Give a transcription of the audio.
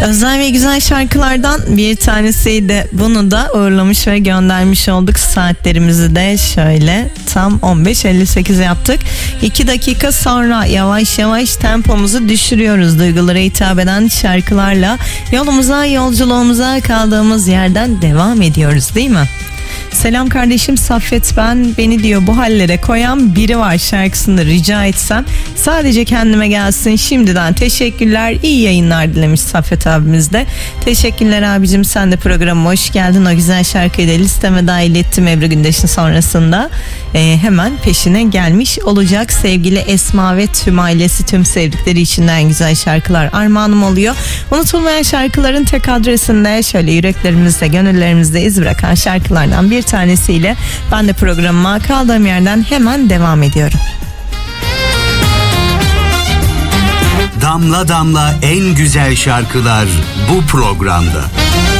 Özel ve güzel şarkılardan bir tanesiydi. Bunu da uğurlamış ve göndermiş olduk. Saatlerimizi de şöyle tam 15.58 yaptık. 2 dakika sonra yavaş yavaş tempomuzu düşürüyoruz. Duygulara hitap eden şarkılarla yolculuğumuza kaldığımız yerden devam ediyoruz, değil mi? Selam kardeşim Saffet ben, beni diyor bu hallere koyan biri var şarkısını rica etsem sadece kendime gelsin, şimdiden teşekkürler, iyi yayınlar dilemiş Saffet abimiz de. Teşekkürler abicim, sen de programa hoş geldin. O güzel şarkıyı da listeme dahil ettim Ebru Gündeş'in sonrasında. Hemen peşine gelmiş olacak. Sevgili Esma ve tüm ailesi, tüm sevdikleri içinden güzel şarkılar armağanım oluyor. Unutulmayan şarkıların tek adresinde şöyle yüreklerimizde, gönüllerimizde iz bırakan şarkılardan bir tanesiyle ben de programıma kaldığım yerden hemen devam ediyorum. Damla damla en güzel şarkılar bu programda.